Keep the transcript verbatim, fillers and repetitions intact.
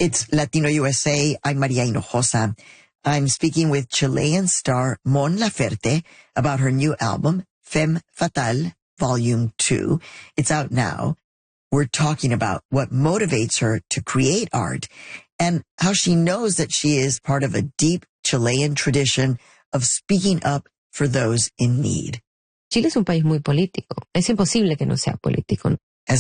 It's Latino U S A. I'm Maria Hinojosa. I'm speaking with Chilean star Mon Laferte about her new album, Femme Fatale, Volume two. It's out now. We're talking about what motivates her to create art and how she knows that she is part of a deep Chilean tradition of speaking up for those in need. Chile es un país muy político. Es imposible que no sea político.